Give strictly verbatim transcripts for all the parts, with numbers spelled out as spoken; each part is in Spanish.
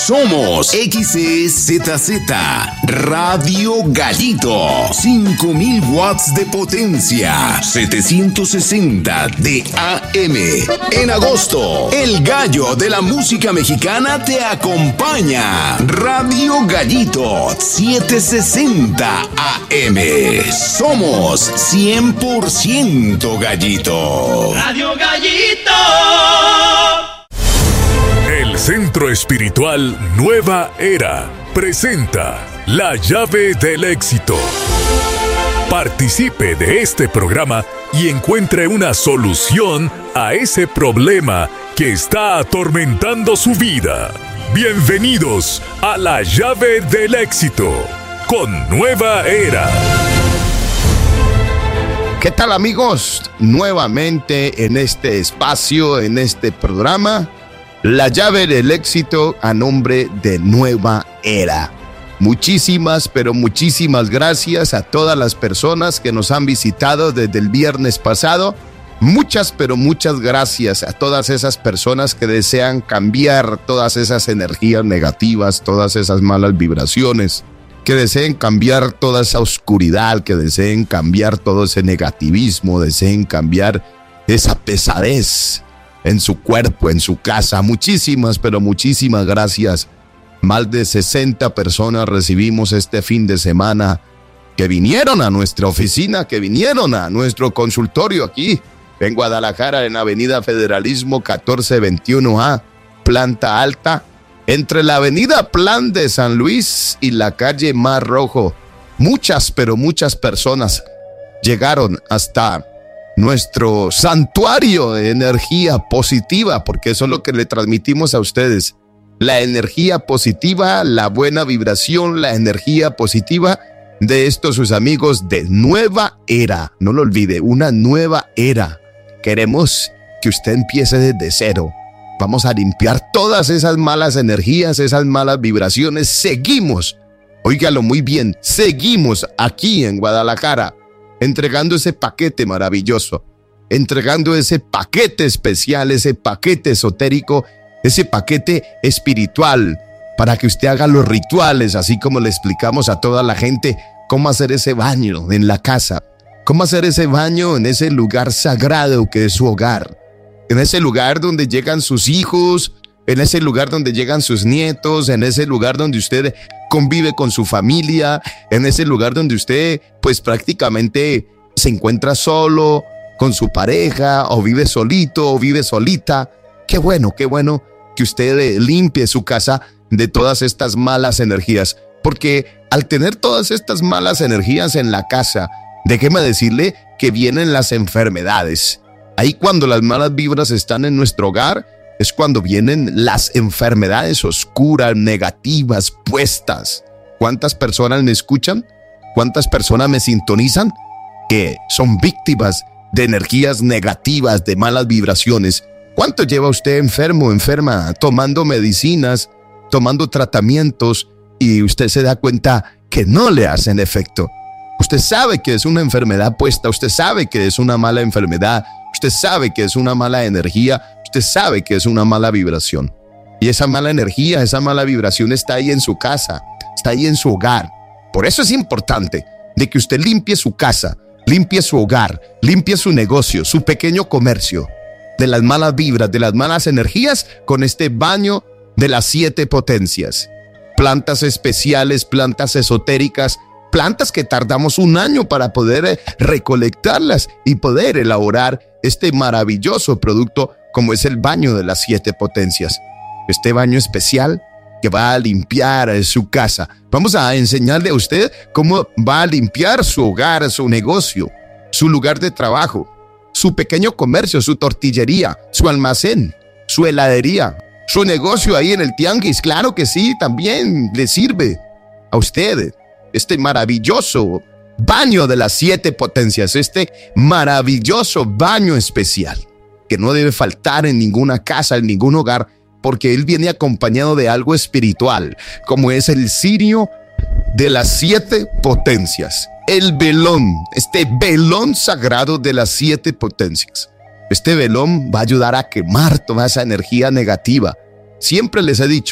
Somos X E Z Z Radio Gallito. cinco mil watts de potencia. setecientos sesenta de A M. En agosto, el gallo de la música mexicana te acompaña. Radio Gallito setecientos sesenta A M. Somos cien por ciento gallito. Radio Gallito. El Centro Espiritual Nueva Era presenta La Llave del Éxito. Participe de este programa y encuentre una solución a ese problema que está atormentando su vida. Bienvenidos a La Llave del Éxito con Nueva Era. ¿Qué tal, amigos? Nuevamente en este espacio, en este programa, La Llave del Éxito a nombre de Nueva Era. Muchísimas, pero muchísimas gracias a todas las personas que nos han visitado desde el viernes pasado. Muchas, pero muchas gracias a todas esas personas que desean cambiar todas esas energías negativas, todas esas malas vibraciones, que deseen cambiar toda esa oscuridad, que deseen cambiar todo ese negativismo, deseen cambiar esa pesadez en su cuerpo, en su casa. Muchísimas, pero muchísimas gracias. Más de sesenta personas recibimos este fin de semana que vinieron a nuestra oficina, que vinieron a nuestro consultorio aquí en Guadalajara, en Avenida Federalismo catorce veintiuno A, planta alta, entre la Avenida Plan de San Luis y la calle Mar Rojo. Muchas, pero muchas personas llegaron hasta nuestro santuario de energía positiva, porque eso es lo que le transmitimos a ustedes. La energía positiva, la buena vibración, la energía positiva de estos sus amigos de Nueva Era. No lo olvide, una nueva era. Queremos que usted empiece desde cero. Vamos a limpiar todas esas malas energías, esas malas vibraciones. Seguimos, óigalo muy bien, seguimos aquí en Guadalajara entregando ese paquete maravilloso, entregando ese paquete especial, ese paquete esotérico, ese paquete espiritual, para que usted haga los rituales, así como le explicamos a toda la gente cómo hacer ese baño en la casa, cómo hacer ese baño en ese lugar sagrado que es su hogar, en ese lugar donde llegan sus hijos, en ese lugar donde llegan sus nietos, en ese lugar donde usted convive con su familia, en ese lugar donde usted pues prácticamente se encuentra solo con su pareja, o vive solito, o vive solita. Qué bueno, qué bueno que usted limpie su casa de todas estas malas energías, porque al tener todas estas malas energías en la casa, déjeme decirle que vienen las enfermedades. Ahí cuando las malas vibras están en nuestro hogar, es cuando vienen las enfermedades oscuras, negativas, puestas. ¿Cuántas personas me escuchan? ¿Cuántas personas me sintonizan? Que son víctimas de energías negativas, de malas vibraciones. ¿Cuánto lleva usted enfermo, enferma, tomando medicinas, tomando tratamientos, y usted se da cuenta que no le hacen efecto? Usted sabe que es una enfermedad puesta, usted sabe que es una mala enfermedad, usted sabe que es una mala energía, usted sabe que es una mala vibración. Y esa mala energía, esa mala vibración está ahí en su casa, está ahí en su hogar. Por eso es importante de que usted limpie su casa, limpie su hogar, limpie su negocio, su pequeño comercio, de las malas vibras, de las malas energías, con este baño de las siete potencias. Plantas especiales, plantas esotéricas, plantas que tardamos un año para poder recolectarlas y poder elaborar este maravilloso producto como es el baño de las siete potencias. Este baño especial que va a limpiar su casa. Vamos a enseñarle a usted cómo va a limpiar su hogar, su negocio, su lugar de trabajo, su pequeño comercio, su tortillería, su almacén, su heladería, su negocio ahí en el tianguis. Claro que sí, también le sirve a usted este maravilloso baño de las siete potencias, este maravilloso baño especial que no debe faltar en ninguna casa, en ningún hogar, porque él viene acompañado de algo espiritual, como es el cirio de las siete potencias, el velón, este velón sagrado de las siete potencias. Este velón va a ayudar a quemar toda esa energía negativa. Siempre les he dicho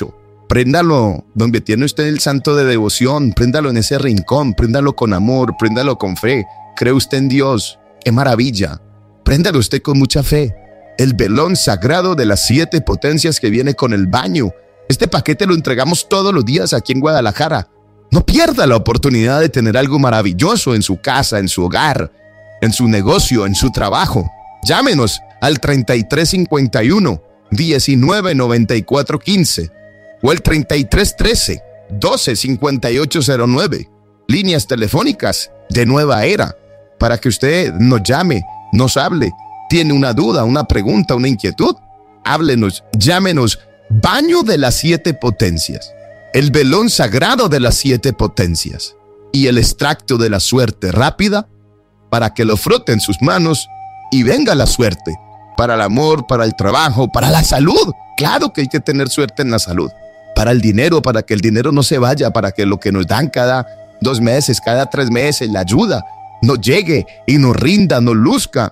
Préndalo donde tiene usted el santo de devoción, préndalo en ese rincón, préndalo con amor, préndalo con fe. ¿Cree usted en Dios? ¡Qué maravilla! Préndalo usted con mucha fe. El velón sagrado de las siete potencias que viene con el baño. Este paquete lo entregamos todos los días aquí en Guadalajara. No pierda la oportunidad de tener algo maravilloso en su casa, en su hogar, en su negocio, en su trabajo. Llámenos al treinta y tres cincuenta y uno, diecinueve noventa y cuatro quince o el treinta y tres trece, doce cincuenta y ocho cero nueve. Líneas telefónicas de Nueva Era para que usted nos llame, nos hable. ¿Tiene una duda, una pregunta, una inquietud? Háblenos, llámenos. Baño de las siete potencias, el velón sagrado de las siete potencias y el extracto de la suerte rápida para que lo frote en sus manos y venga la suerte para el amor, para el trabajo, para la salud. Claro que hay que tener suerte en la salud. Para el dinero, para que el dinero no se vaya, para que lo que nos dan cada dos meses, cada tres meses, la ayuda, nos llegue y nos rinda, nos luzca.